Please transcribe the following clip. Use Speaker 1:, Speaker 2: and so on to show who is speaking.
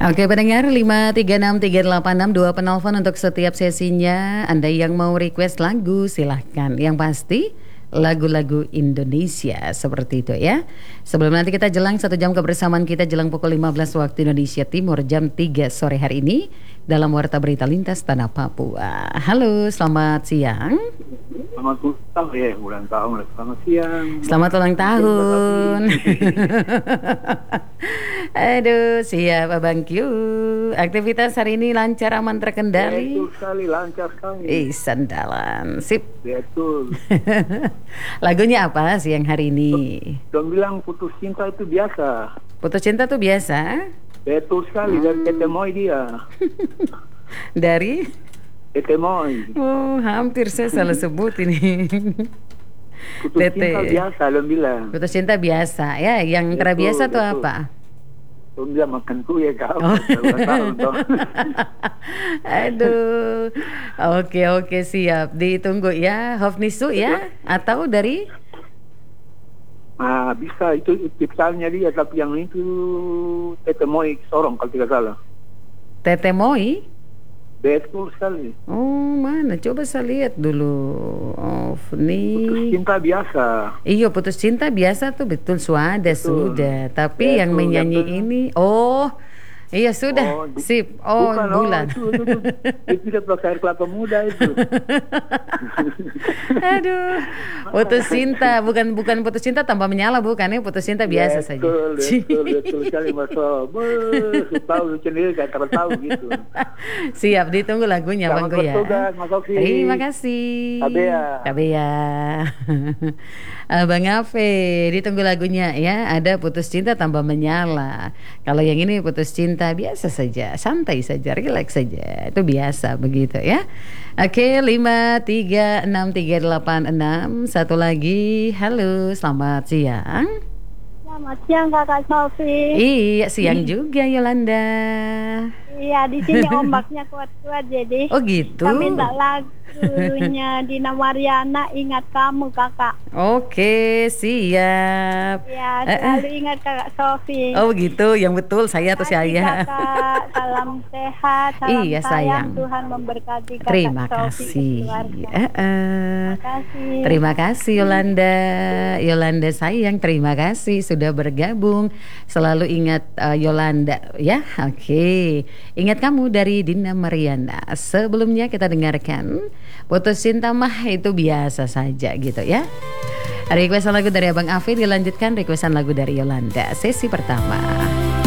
Speaker 1: Oke pendengar 5363862 penelpon untuk setiap sesinya. Anda yang mau request lagu silahkan. Yang pasti lagu-lagu Indonesia seperti itu ya. Sebelum nanti kita jelang 1 jam kebersamaan kita jelang pukul 15 waktu Indonesia Timur jam 3 sore hari ini dalam Warta Berita Lintas Tanah Papua. Halo, selamat siang.
Speaker 2: Selamat ulang ya, ulang tahun. Selamat siang.
Speaker 1: Selamat ulang tahun. Aduh, siap Abang Q. Aktivitas hari ini lancar, aman, terkendali?
Speaker 2: Betul sekali, lancar sekali.
Speaker 1: Sandalan, sip.
Speaker 2: Betul.
Speaker 1: Lagunya apa siang hari ini?
Speaker 2: Dong bilang putus cinta itu biasa.
Speaker 1: Putus cinta tuh biasa?
Speaker 2: Betul sekali, dari Tete Moi dia.
Speaker 1: Dari?
Speaker 2: Tete Moi.
Speaker 1: Oh, hampir saya salah sebut ini.
Speaker 2: Putus cinta biasa, dong bilang.
Speaker 1: Putus cinta biasa, ya. Yang terbiasa tuh apa?
Speaker 2: Dong bilang makan kue kau.
Speaker 1: Aduh. Oke, siap. Ditunggu ya, Hofnisu ya? Atau dari?
Speaker 2: Bisa itu tipsalnya dia, tapi yang itu Tete Moi Sorong kalau tidak salah.
Speaker 1: Tete Moi?
Speaker 2: Betul sekali.
Speaker 1: Oh, mana? Coba saya lihat dulu.
Speaker 2: Putus cinta biasa.
Speaker 1: Iya, putus cinta biasa tuh betul sudah. Tapi betul, yang menyanyi betul. Ini, iya sudah, sip.
Speaker 2: Bukan,
Speaker 1: bulan.
Speaker 2: Itu bisa pakai air kelapa muda itu.
Speaker 1: Aduh, putus cinta, bukan putus cinta tanpa menyala, bukan ya, putus cinta biasa saja.
Speaker 2: Betul sekali Mas. Tahu sendiri gak tahu gitu.
Speaker 1: Siap, ditunggu lagunya Bang Gu ya. Terima kasih. Kabea. Bang Afe, ditunggu lagunya ya. Ada putus cinta tanpa menyala. Kalau yang ini putus cinta biasa saja, santai saja, relax saja. Itu biasa begitu ya. Oke, 5363866. Satu lagi. Halo, selamat siang.
Speaker 3: Selamat siang Kakak Sofi.
Speaker 1: Iya, siang juga Yolanda.
Speaker 3: Iya, di sini ombaknya kuat-kuat jadi.
Speaker 1: Oh gitu.
Speaker 3: Kami minta lagunya Dina Mariana, Ingat Kamu Kakak.
Speaker 1: Oke, siap.
Speaker 3: Ya, selalu ingat Kakak Sofi.
Speaker 1: Oh begitu, yang betul saya atau saya?
Speaker 3: Kakak, salam sehat, salam
Speaker 1: iya,
Speaker 3: sayang. Tuhan memberkati Kakak
Speaker 1: Terima
Speaker 3: Sofi.
Speaker 1: Terima kasih. Terima kasih Yolanda. Yolanda sayang, terima kasih sudah bergabung. Selalu ingat Yolanda ya. Oke. Ingat Kamu dari Dina Mariana. Sebelumnya kita dengarkan Putus Cinta Mah itu biasa saja gitu ya. Requestan lagu dari Abang Afi, dilanjutkan requestan lagu dari Yolanda. Sesi pertama.